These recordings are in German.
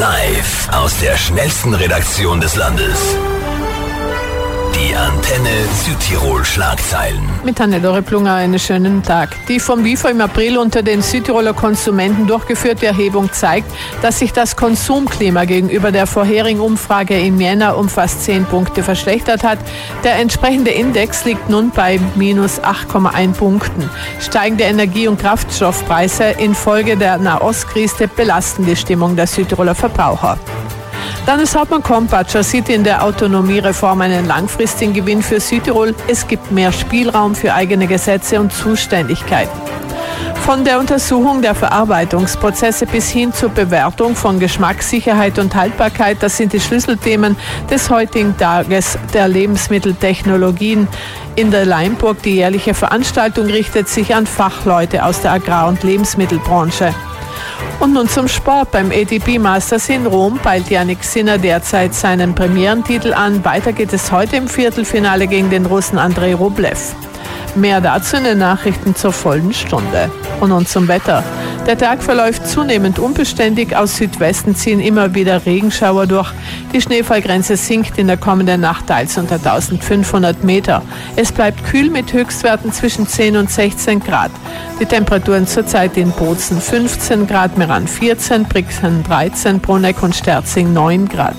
Live aus der schnellsten Redaktion des Landes. Die Antenne Südtirol Schlagzeilen. Mit Hannelore Plunger einen schönen Tag. Die vom WIFO im April unter den Südtiroler Konsumenten durchgeführte Erhebung zeigt, dass sich das Konsumklima gegenüber der vorherigen Umfrage im Jänner um fast 10 Punkte verschlechtert hat. Der entsprechende Index liegt nun bei minus 8,1 Punkten. Steigende Energie- und Kraftstoffpreise infolge der Nahostkrise belasten die Stimmung der Südtiroler Verbraucher. Landeshauptmann Kompatscher sieht in der Autonomiereform einen langfristigen Gewinn für Südtirol. Es gibt mehr Spielraum für eigene Gesetze und Zuständigkeiten. Von der Untersuchung der Verarbeitungsprozesse bis hin zur Bewertung von Geschmackssicherheit und Haltbarkeit, das sind die Schlüsselthemen des heutigen Tages der Lebensmitteltechnologien in der Leimburg. Die jährliche Veranstaltung richtet sich an Fachleute aus der Agrar- und Lebensmittelbranche. Und nun zum Sport. Beim ATP Masters in Rom peilt Jannik Sinner derzeit seinen Premierentitel an. Weiter geht es heute im Viertelfinale gegen den Russen Andrei Rublev. Mehr dazu in den Nachrichten zur vollen Stunde. Und nun zum Wetter. Der Tag verläuft zunehmend unbeständig. Aus Südwesten ziehen immer wieder Regenschauer durch. Die Schneefallgrenze sinkt in der kommenden Nacht teils unter 1500 Meter. Es bleibt kühl mit Höchstwerten zwischen 10 und 16 Grad. Die Temperaturen zurzeit in Bozen 15 Grad, Meran 14, Brixen 13, Bruneck und Sterzing 9 Grad.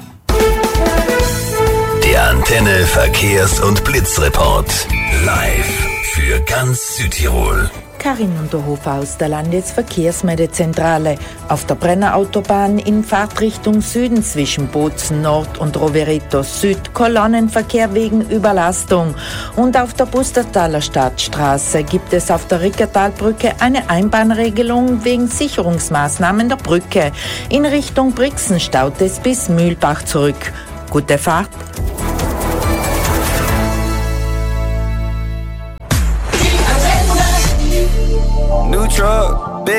Der Antenne Verkehrs- und Blitzreport. Live für ganz Südtirol. Karin Unterhofer aus der Landesverkehrsmeldezentrale. Auf der Brennerautobahn in Fahrtrichtung Süden zwischen Bozen Nord und Rovereto Süd Kolonnenverkehr wegen Überlastung. Und auf der Bustertaler Stadtstraße gibt es auf der Rickertalbrücke eine Einbahnregelung wegen Sicherungsmaßnahmen der Brücke. In Richtung Brixen staut es bis Mühlbach zurück. Gute Fahrt! New truck.